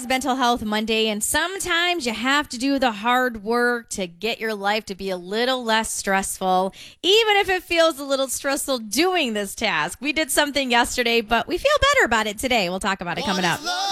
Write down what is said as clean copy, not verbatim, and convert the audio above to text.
Mental Health Monday, and sometimes you have to do the hard work to get your life to be a little less stressful, even if it feels a little stressful doing this task. We did something yesterday, but we feel better about it today. We'll talk about it coming up.